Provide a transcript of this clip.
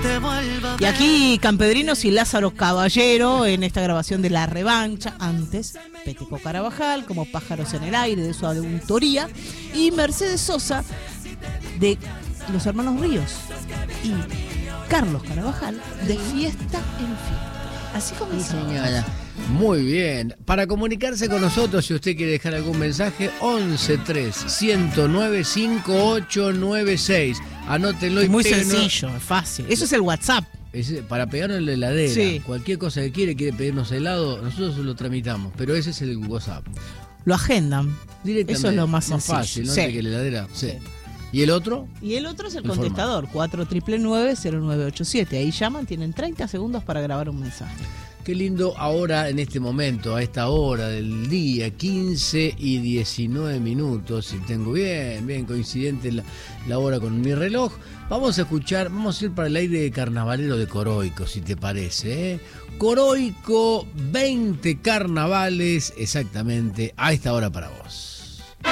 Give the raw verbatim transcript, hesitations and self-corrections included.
Y aquí Campedrinos y Lázaro Caballero en esta grabación de La Revancha, antes Peteco Carabajal como Pájaros en el Aire, de su autoría, y Mercedes Sosa de Los Hermanos Ríos y Carlos Carabajal de Fiesta en Fiesta. Así comenzó. Muy bien. Para comunicarse con nosotros, si usted quiere dejar algún mensaje, once tres, ciento nueve, cincuenta y ocho noventa y seis. Anótenlo. Es y muy péguenos. sencillo, es fácil. Eso es el WhatsApp. Es para pegarnos en la heladera. Sí. Cualquier cosa que quiere, quiere pedirnos helado, nosotros lo tramitamos. Pero ese es el WhatsApp. Lo agendan. Directamente. Eso es lo más, más sencillo. fácil, ¿no? Sí. Que la heladera. Sí. Sí. ¿Y el otro? Y el otro es el El contestador, cuatro nueve nueve, cero nueve ocho siete. Ahí llaman, tienen treinta segundos para grabar un mensaje. Qué lindo ahora, en este momento, a esta hora del día, quince y diecinueve minutos, si tengo bien, bien coincidente la, la hora con mi reloj. Vamos a escuchar, vamos a ir para el aire carnavalero de Coroico, si te parece, ¿eh? Coroico, veinte carnavales exactamente a esta hora para vos.